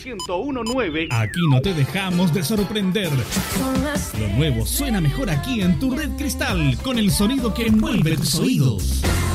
1019. Aquí no te dejamos de sorprender. Lo nuevo suena mejor aquí en tu Red Cristal, con el sonido que envuelve tus oídos.